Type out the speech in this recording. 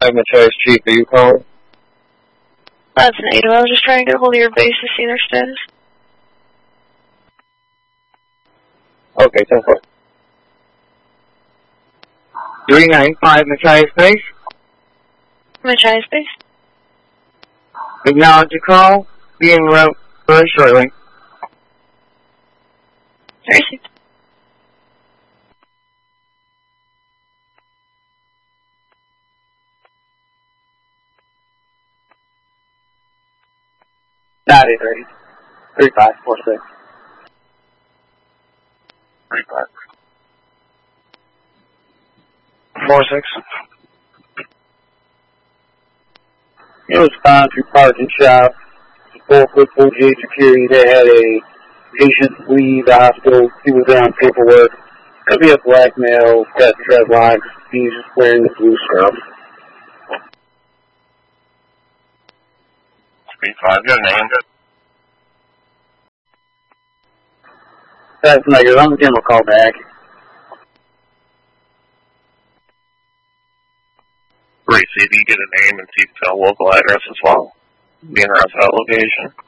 Matthias Chief, are you calling? That's an 8. I was just trying to get a hold of your base to see their status. Okay, 10-4. 395 Matthias Base. Matthias base. Acknowledge your call. Be en route very shortly. 36. Not 830. 3546. 35. 46. It was found through parking shop. 4-foot security that had a patient leave the hospital. He was there on paperwork. Could be a black male, got dreadlocks. He's just wearing the blue scrub. 35, your name? That's negative. I'm going to give him a call back. Great, see if you get a name and see if it's a local address as well. Be interested in that location.